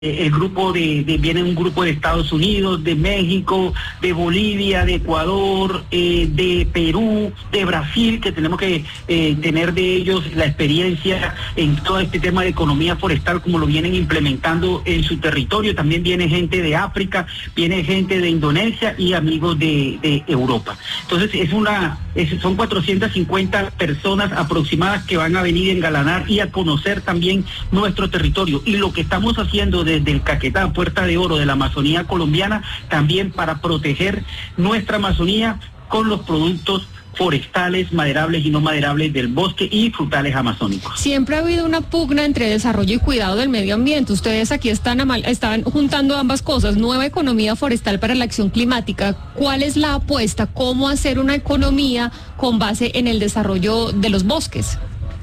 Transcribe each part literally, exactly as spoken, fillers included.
El grupo de, de viene un grupo de Estados Unidos, de México, de Bolivia, de Ecuador, eh, de Perú, de Brasil, que tenemos que eh, tener de ellos la experiencia en todo este tema de economía forestal, como lo vienen implementando en su territorio. También viene gente de África, viene gente de Indonesia y amigos de, de Europa. Entonces es una, es, son cuatrocientas cincuenta personas aproximadas que van a venir a engalanar y a conocer también nuestro territorio. Y lo que estamos haciendo de desde el Caquetá, Puerta de Oro de la Amazonía colombiana, también para proteger nuestra Amazonía con los productos forestales, maderables y no maderables del bosque y frutales amazónicos. Siempre ha habido una pugna entre desarrollo y cuidado del medio ambiente. Ustedes aquí están, amal- están juntando ambas cosas, nueva economía forestal para la acción climática. ¿Cuál es la apuesta? ¿Cómo hacer una economía con base en el desarrollo de los bosques?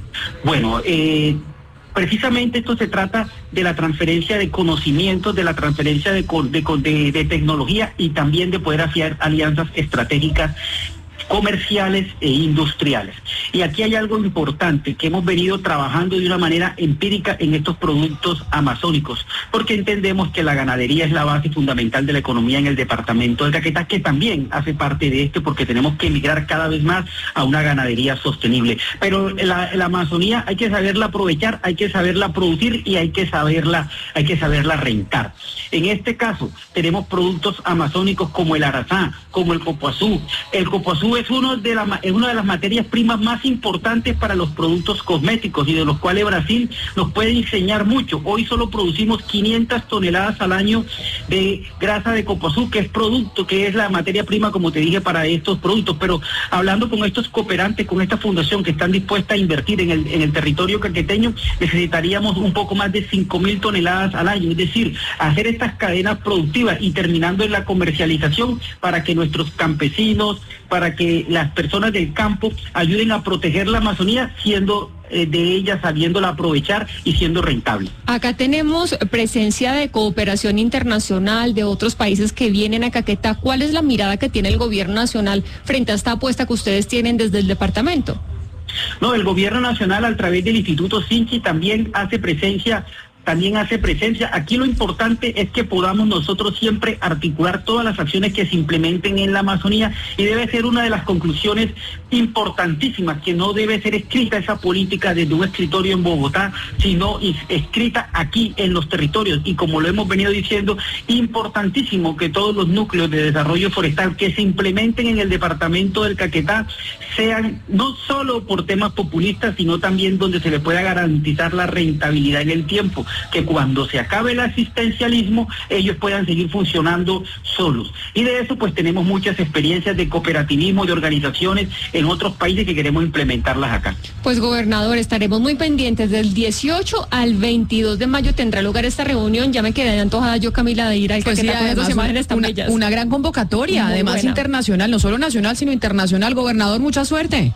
Bueno, eh... precisamente esto se trata de la transferencia de conocimientos, de la transferencia de, de, de, de tecnología y también de poder hacer alianzas estratégicas comerciales e industriales. Y aquí hay algo importante, que hemos venido trabajando de una manera empírica en estos productos amazónicos, porque entendemos que la ganadería es la base fundamental de la economía en el departamento del Caquetá, que también hace parte de este, porque tenemos que migrar cada vez más a una ganadería sostenible. Pero la, la Amazonía hay que saberla aprovechar, hay que saberla producir y hay que saberla, hay que saberla rentar. En este caso, tenemos productos amazónicos como el arazá, como el copoazú. El copoazú es, uno de la, es una de las materias primas más importantes para los productos cosméticos y de los cuales Brasil nos puede enseñar mucho. Hoy solo producimos quinientas toneladas al año de grasa de copoazú, que es producto, que es la materia prima, como te dije, para estos productos. Pero hablando con estos cooperantes, con esta fundación que están dispuestas a invertir en el, en el territorio caqueteño, necesitaríamos un poco más de cinco mil toneladas al año. Es decir, hacer estas cadenas productivas y terminando en la comercialización para que nuestros campesinos, para que las personas del campo ayuden a proteger la Amazonía, siendo eh, de ella, sabiéndola aprovechar y siendo rentable. Acá tenemos presencia de cooperación internacional de otros países que vienen a Caquetá. ¿Cuál es la mirada que tiene el gobierno nacional frente a esta apuesta que ustedes tienen desde el departamento? No, el gobierno nacional a través del Instituto Sinchi también hace presencia también hace presencia. Aquí lo importante es que podamos nosotros siempre articular todas las acciones que se implementen en la Amazonía, y debe ser una de las conclusiones importantísimas, que no debe ser escrita esa política desde un escritorio en Bogotá, sino escrita aquí en los territorios. Y como lo hemos venido diciendo, importantísimo que todos los núcleos de desarrollo forestal que se implementen en el departamento del Caquetá sean no solo por temas populistas, sino también donde se le pueda garantizar la rentabilidad en el tiempo, que cuando se acabe el asistencialismo ellos puedan seguir funcionando solos. Y de eso pues tenemos muchas experiencias de cooperativismo, de organizaciones en otros países que queremos implementarlas acá. Pues gobernador, estaremos muy pendientes. Del dieciocho al veintidós de mayo tendrá lugar esta reunión. Ya me quedé antojada yo, Camila, de ir al pues Caquetá, sí, con esas imágenes tan una, bellas. Una gran convocatoria, muy además buena. Internacional, no solo nacional, sino internacional. Gobernador, mucha suerte.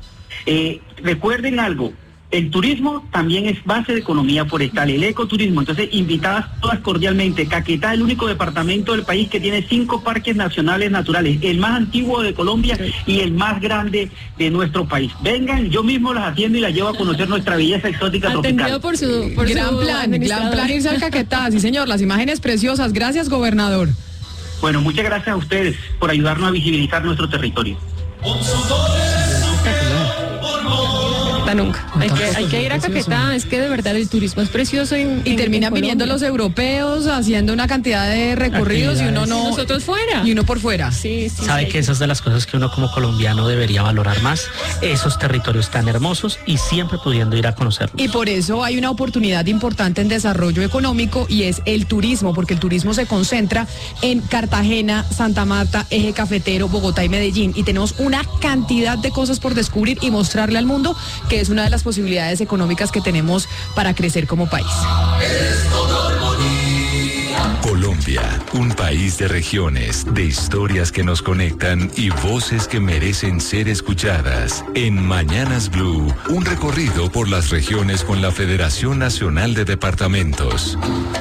Eh, recuerden algo, el turismo también es base de economía forestal, el ecoturismo. Entonces, invitadas todas cordialmente. Caquetá es el único departamento del país que tiene cinco parques nacionales naturales, el más antiguo de Colombia y el más grande de nuestro país. Vengan, yo mismo las atiendo y las llevo a conocer nuestra belleza exótica tropical. Por su, por gran su plan, gran plan irse al Caquetá. Sí, señor, las imágenes preciosas. Gracias, gobernador. Bueno, muchas gracias a ustedes por ayudarnos a visibilizar nuestro territorio. Nunca. Hay que, hay que ir a Caquetá, es que de verdad el turismo es precioso. En, y en, terminan en viniendo los europeos haciendo una cantidad de recorridos y uno no. Y nosotros fuera. Y uno por fuera. Sí, sí. Sabe sí. que esas de las cosas que uno como colombiano debería valorar más, esos territorios tan hermosos y siempre pudiendo ir a conocerlos. Y por eso hay una oportunidad importante en desarrollo económico y es el turismo, porque el turismo se concentra en Cartagena, Santa Marta, Eje Cafetero, Bogotá y Medellín. Y tenemos una cantidad de cosas por descubrir y mostrarle al mundo que es una de las posibilidades económicas que tenemos para crecer como país. Colombia, un país de regiones, de historias que nos conectan y voces que merecen ser escuchadas. En Mañanas Blue, un recorrido por las regiones con la Federación Nacional de Departamentos.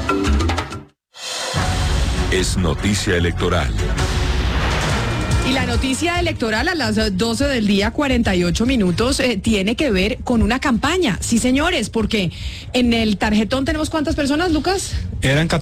Es noticia electoral. Y la noticia electoral a las doce del día, cuarenta y ocho minutos, eh, tiene que ver con una campaña. Sí, señores, porque en el tarjetón tenemos ¿cuántas personas, Lucas? Eran